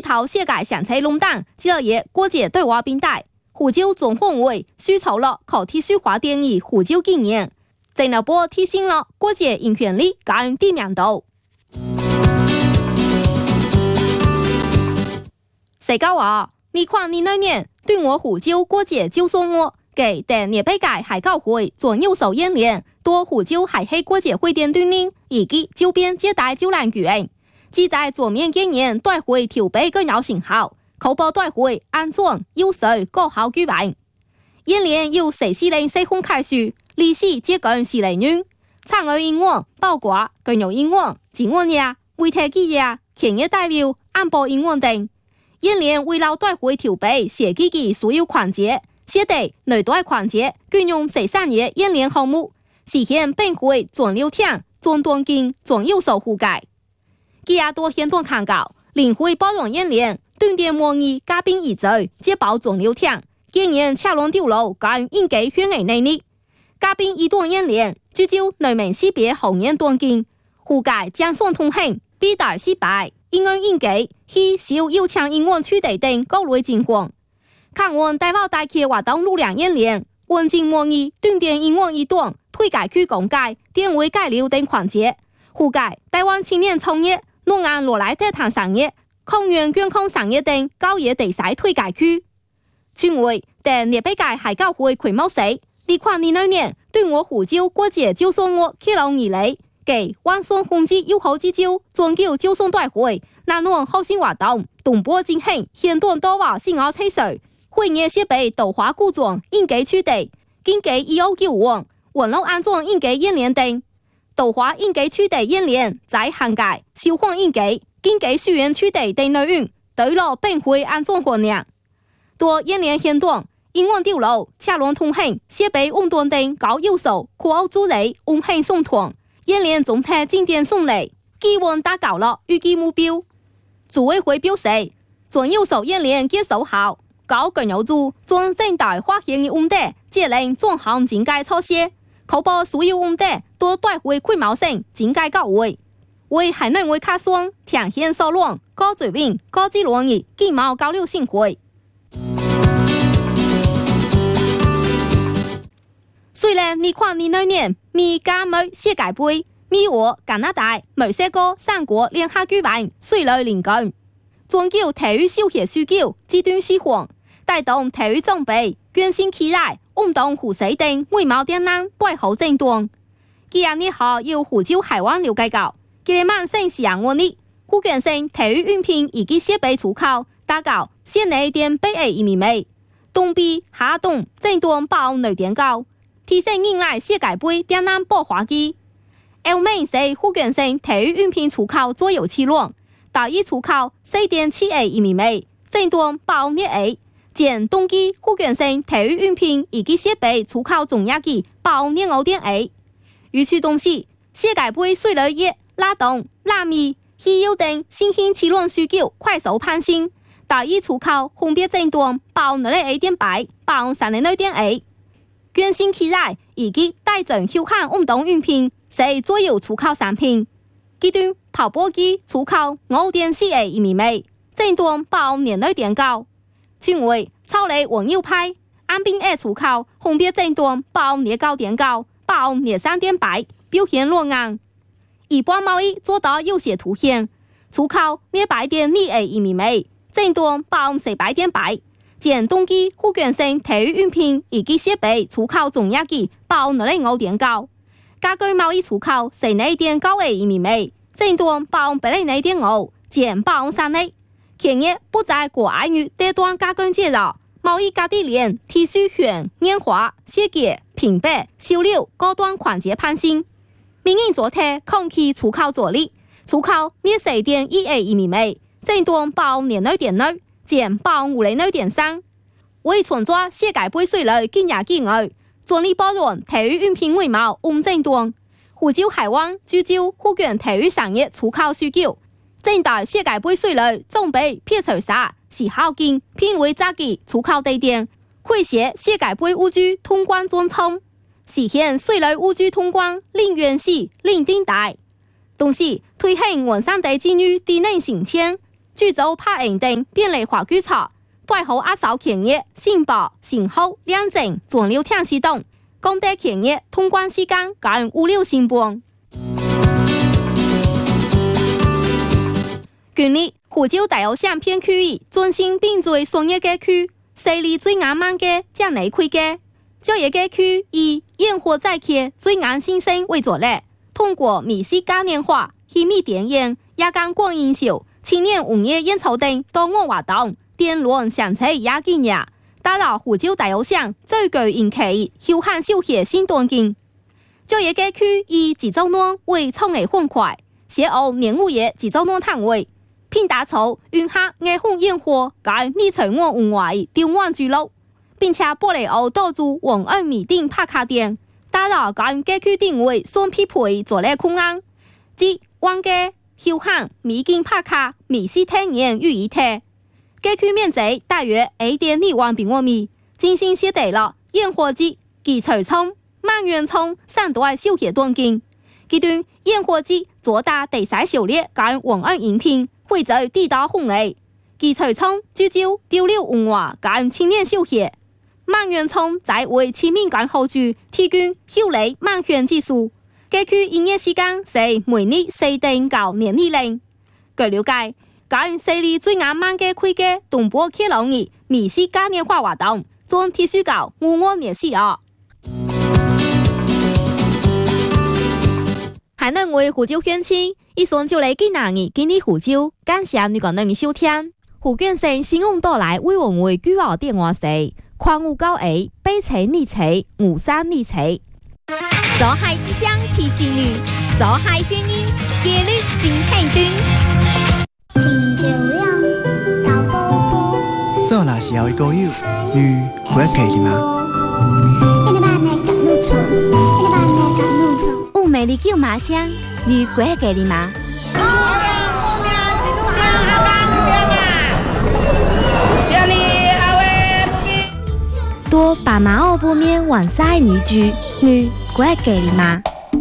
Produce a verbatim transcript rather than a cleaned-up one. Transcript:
头世界上菜垄断，只要嘢国际对话平台，湖州总会为需筹了考体书华电影湖州纪念。郑老波提醒了国际影响力跟知名度。谁讲话？二零二二年对我湖州国际招商我嘅第廿八届海教会做右手演练，多湖州海黑国际会店锻炼以及周边接待招揽举行。只在左面今年大会筹备更有成效，確保大會安裝優水高效舉辦。演練由四四零四空開書，歷史接近四零年，參與英文、包括更有英文、中文嘢、媒體記嘢、企業代表、安保英文等。演練為了大會籌備設計嘅所有環節，設定內大環節均用十三個演練項目，實現本會總流暢、總短勁、總有手覆蓋。佢也多現段看到，領會包容演練，斷點模擬嘉賓議罪，接保總流暢，今年恰lon掉路跟應該宣藝能力。嘉賓一段演練，聚焦內面識別行業短勁，覆蓋將送通行，必達失敗，因為應該去小有強英文區地等各類情況。看完大包大企活動路量演練，文靜模擬斷點英文一段，推介區講解、電位介流等環節，覆蓋台灣青年創業。諾安羅來特談產業、抗原健康產業等高業地勢推介區。全會第廿八屆海教會開幕式，二零二二年對我湖州國際招商我開朗而嚟，給萬雙宏基友好之招，專叫招商大會，南岸後線活動，東部進行，現段多話先我吹水，會議設備豆花古裝應該取締，經紀一號九王，網絡安裝應該演練等。豆花應該取締演練，在涵蓋消防應該、經紀書院取締等內容，對了本會安裝活量。多演練現段，英文掉路、車輛通行、設備運動等高要素，可奧助力、運行送團，演練總體進展順利，基本達到了預計目標。組委會表示，總要素演練結束後，高更有助將整體發現的問題，節能轉行整改措施。確保所有問題都帶回規模性整改到位，為海內外客商呈現數量高水平、高質量的經貿交流盛會。雖然二零二二年美加美世界盃、美國、加拿大、墨西哥三國聯合舉辦，水內聯軍，全球體育小協需求極端釋放，帶動體育裝備更新起來。運動湖水等外貿電纜背後爭端，今日後由湖州海灣了解到，吉利曼省市洋案例，福建省體育用品以及設備出口達到縣內點八億一米美，東比下東爭端爆內點高，提升迎來世界盃電纜爆發期。歐美是福建省體育用品出口左右起落，大一出口四點七億一米美，爭端爆六億。前冬季福建省體育用品以及設備出口總額計爆廿五點二。與此同時，世界盃水內業、拉動、拉米、汽油等新興起輪需求快速攀升，大一出口分別爭端爆二十一點八、爆三十二點二。更新起來以及大眾休閒運動用品是主要出口產品，其中跑步機出口五點四億一米美，爭端爆廿二點九。全會超嚟黃油派，安bình二出口分別爭端爆廿九點九、爆廿三點八，表現弱硬。一般貿易做到有些凸顯，出口廿八點二億一米美，爭端爆十八點八。前冬季福建省體育用品以及設備出口總額計爆二十五點九，家居貿易出口十二點九億一米美，爭端爆八十二點五，前爆三億。企業不在國外與低端加工介紹，貿易價低廉、T 恤選、煙花、設計、品牌、銷售高端環節攀升。民營主體空氣出口助力，出口廿四點一億一米美，爭端爆廿二點二，前爆五十二點三。為創造世界盃水內競價機會，專利包容體育用品外貿穩爭端，湖州海灣聚焦福建體育產業出口需求。正大世界盃水內準備撇除沙、是好勁，偏為扎記出口地點，會寫世界盃污珠通關專衝，實現水內污珠通關零遠視、零頂大。同時推行雲山地之女地內行遷， 株洲拍人等便嚟華居茶，對好阿嫂企業信保、信後、兩證、轉流聽系統，降低企業通關時間減五六成半。今日湖州大澳省片區域專心並做商業街區，勢力最啱慢嘅將嚟開嘅，就一個區以煙火再開最啱新生為主力，通過美式嘉年華、虛擬電影、夜間光影秀、青年午夜演奏等多項活動，電輪響起也見也，打造湖州大澳省最具人氣休閒休閒新端景。就一個區以節奏暖為創意歡快，寫歐年五月節奏暖攤位。拼打草雲客藝紅煙火，解呢場我文化調換記錄，並且玻璃歐導入黃安米店拍卡店，打造解街區定位雙匹配做咧空安，即灣街休閒米店拍卡美式體驗於一體。街區面積大約一點二萬平方米，精心設計了煙火節、吉隨涌、萬源涌三大休閒端景。其中煙火節做大地勢狩獵解黃安飲品。會在地道紅藝，吉隨涌聚焦潮流文化跟青年休閒，萬源涌在為市民跟後住提供秀麗萬全技術。該區營業時間是每日四點到年二零。據了解，跟勢力最啱慢嘅開嘅東部客老二美式嘉年華活動，將提出到五月年四號。海南為湖州鄉親。以上就嚟今日日今日湖州，感謝你個能收聽。湖建省新聞到來為我們舉號電話是礦五九二八七二七五三二七。 做海之聲提醒你，做海歡迎節律真氣端。真就樣到寶寶。 做那是要一個友，女不要給你嗎？ 有美麗叫馬香，你不要給你嗎？多把馬奧布面晚晒女婿，女不要給你嗎？